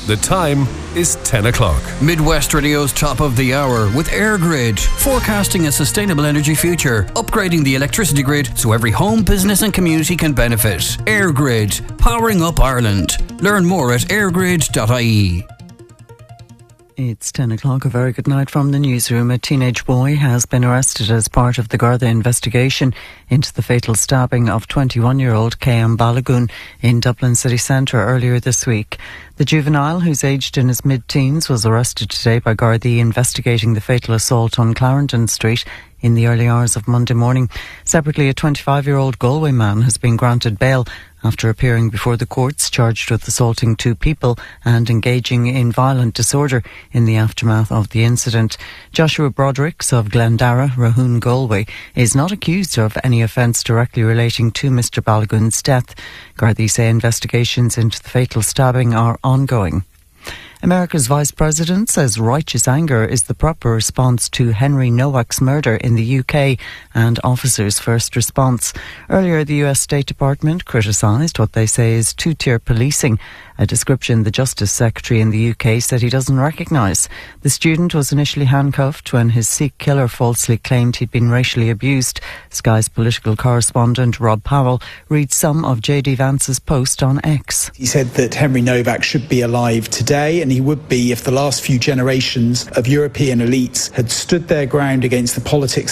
The time is 10 o'clock. Midwest Radio's top of the hour with EirGrid, forecasting a sustainable energy future, upgrading the electricity grid so every home, business and community can benefit. EirGrid, powering up Ireland. Learn more at eirgrid.ie. It's 10 o'clock. A very good night from the newsroom. A teenage boy has been arrested as part of the Garda investigation into the fatal stabbing of 21-year-old K.M. Balagoon in Dublin city centre earlier this week. The juvenile, who's aged in his mid-teens, was arrested today by Gardaí investigating the fatal assault on Clarendon Street in the early hours of Monday morning. Separately, a 25-year-old Galway man has been granted bail after appearing before the courts charged with assaulting two people and engaging in violent disorder in the aftermath of the incident. Joshua Brodericks of Glendara, Rahoon, Galway, is not accused of any offence directly relating to Mr Balagoon's death. Gardaí say investigations into the fatal stabbing are ongoing. America's Vice President says righteous anger is the proper response to Henry Nowak's murder in the UK and officers' first response. Earlier, the US State Department criticised what they say is two-tier policing, a description the Justice Secretary in the UK said he doesn't recognise. The student was initially handcuffed when his Sikh killer falsely claimed he'd been racially abused. Sky's political correspondent Rob Powell reads some of J.D. Vance's post on X. He said that Henry Nowak should be alive today, and he would be if the last few generations of European elites had stood their ground against the politics